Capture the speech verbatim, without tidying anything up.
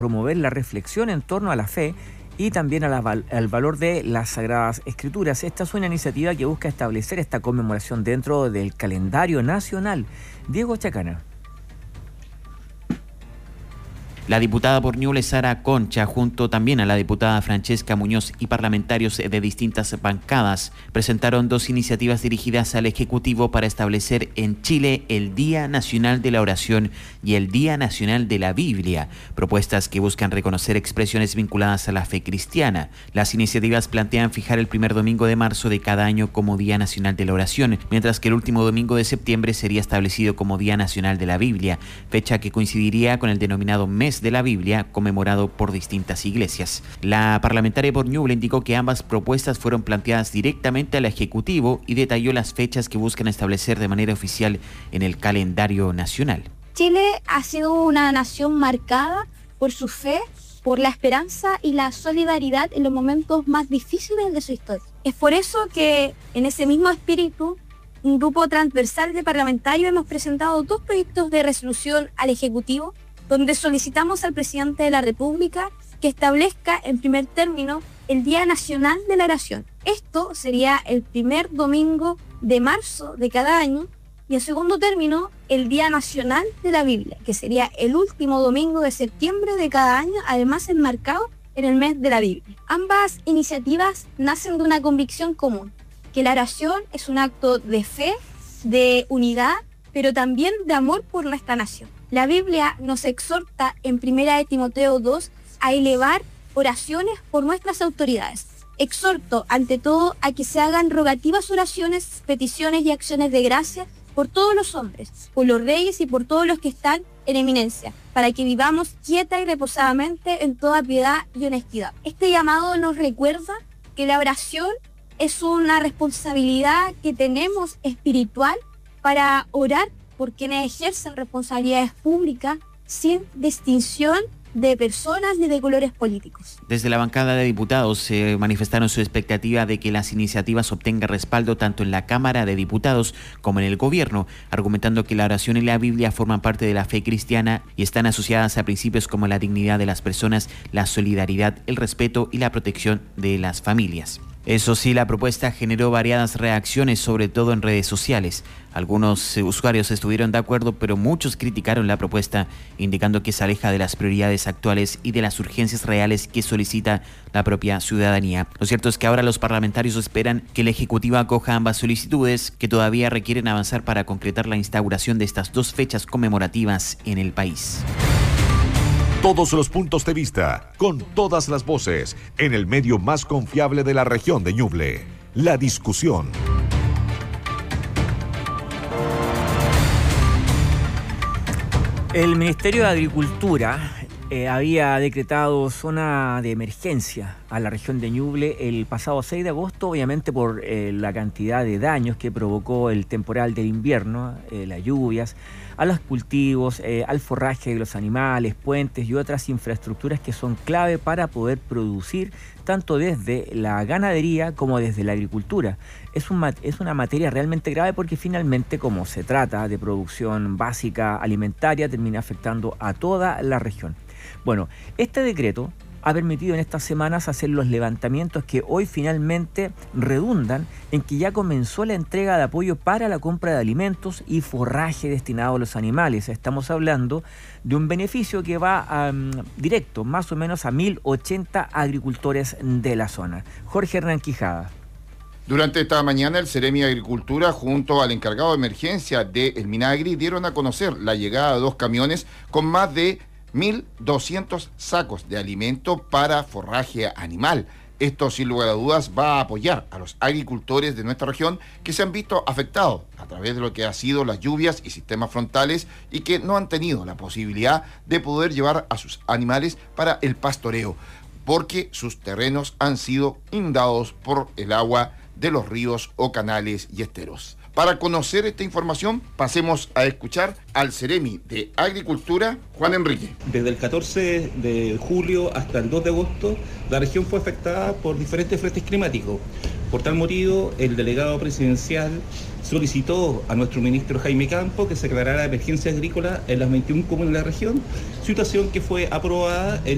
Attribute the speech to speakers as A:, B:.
A: promover la reflexión en torno a la fe y también a la, al valor de las Sagradas Escrituras. Esta es una iniciativa que busca establecer esta conmemoración dentro del calendario nacional. Diego Chacana.
B: La diputada por Ñuble, Sara Concha, junto también a la diputada Francesca Muñoz y parlamentarios de distintas bancadas, presentaron dos iniciativas dirigidas al Ejecutivo para establecer en Chile el Día Nacional de la Oración y el Día Nacional de la Biblia, propuestas que buscan reconocer expresiones vinculadas a la fe cristiana. Las iniciativas plantean fijar el primer domingo de marzo de cada año como Día Nacional de la Oración, mientras que el último domingo de septiembre sería establecido como Día Nacional de la Biblia, fecha que coincidiría con el denominado Mes de la Biblia, conmemorado por distintas iglesias. La parlamentaria por Ñuble indicó que ambas propuestas fueron planteadas directamente al Ejecutivo y detalló las fechas que buscan establecer de manera oficial en el calendario nacional.
C: Chile ha sido una nación marcada por su fe, por la esperanza y la solidaridad en los momentos más difíciles de su historia. Es por eso que en ese mismo espíritu, un grupo transversal de parlamentarios hemos presentado dos proyectos de resolución al Ejecutivo donde solicitamos al presidente de la República que establezca en primer término el Día Nacional de la Oración. Esto sería el primer domingo de marzo de cada año y en segundo término el Día Nacional de la Biblia, que sería el último domingo de septiembre de cada año, además enmarcado en el mes de la Biblia. Ambas iniciativas nacen de una convicción común, que la oración es un acto de fe, de unidad, pero también de amor por nuestra nación. La Biblia nos exhorta en primera de Timoteo dos a elevar oraciones por nuestras autoridades. Exhorto ante todo a que se hagan rogativas oraciones, peticiones y acciones de gracia por todos los hombres, por los reyes y por todos los que están en eminencia, para que vivamos quieta y reposadamente en toda piedad y honestidad. Este llamado nos recuerda que la oración es una responsabilidad que tenemos espiritual para orar por quienes ejercen responsabilidades públicas sin distinción de personas ni de colores políticos.
B: Desde la bancada de diputados se eh, manifestaron su expectativa de que las iniciativas obtengan respaldo tanto en la Cámara de Diputados como en el Gobierno, argumentando que la oración y la Biblia forman parte de la fe cristiana y están asociadas a principios como la dignidad de las personas, la solidaridad, el respeto y la protección de las familias. Eso sí, la propuesta generó variadas reacciones, sobre todo en redes sociales. Algunos usuarios estuvieron de acuerdo, pero muchos criticaron la propuesta, indicando que se aleja de las prioridades actuales y de las urgencias reales que solicita la propia ciudadanía. Lo cierto es que ahora los parlamentarios esperan que el Ejecutivo acoja ambas solicitudes, que todavía requieren avanzar para concretar la instauración de estas dos fechas conmemorativas en el país.
D: Todos los puntos de vista, con todas las voces, en el medio más confiable de la región de Ñuble. La discusión.
A: El Ministerio de Agricultura eh, había decretado zona de emergencia a la región de Ñuble el pasado seis de agosto, obviamente por eh, la cantidad de daños que provocó el temporal del invierno, eh, las lluvias, a los cultivos, eh, al forraje de los animales, puentes y otras infraestructuras que son clave para poder producir tanto desde la ganadería como desde la agricultura. Es, un, es una materia realmente grave porque finalmente, como se trata de producción básica alimentaria, termina afectando a toda la región. Bueno, este decreto ha permitido en estas semanas hacer los levantamientos que hoy finalmente redundan en que ya comenzó la entrega de apoyo para la compra de alimentos y forraje destinado a los animales. Estamos hablando de un beneficio que va um, directo más o menos a mil ochenta agricultores de la zona. Jorge Hernán Quijada.
E: Durante esta mañana, el Seremi de Agricultura, junto al encargado de emergencia del Minagri, dieron a conocer la llegada de dos camiones con más de mil doscientos sacos de alimento para forraje animal. Esto, sin lugar a dudas, va a apoyar a los agricultores de nuestra región que se han visto afectados a través de lo que han sido las lluvias y sistemas frontales y que no han tenido la posibilidad de poder llevar a sus animales para el pastoreo, porque sus terrenos han sido inundados por el agua de los ríos o canales y esteros. Para conocer esta información, pasemos a escuchar al Seremi de Agricultura, Juan Enrique.
F: Desde el catorce de julio hasta el dos de agosto, la región fue afectada por diferentes frentes climáticos. Por tal motivo, el delegado presidencial solicitó a nuestro ministro Jaime Campo que se declarara emergencia agrícola en las veintiuna comunas de la región, situación que fue aprobada en